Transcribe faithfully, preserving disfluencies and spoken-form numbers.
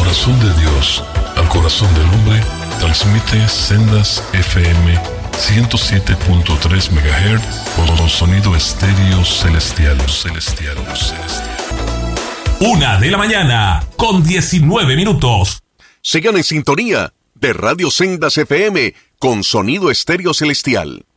corazón de Dios al corazón del hombre, transmite Sendas F M ciento siete punto tres megahertz por sonido estéreo celestial, celestial, celestial. Una de la mañana, con diecinueve minutos. Sigan en sintonía de Radio Sendas F M con sonido estéreo celestial.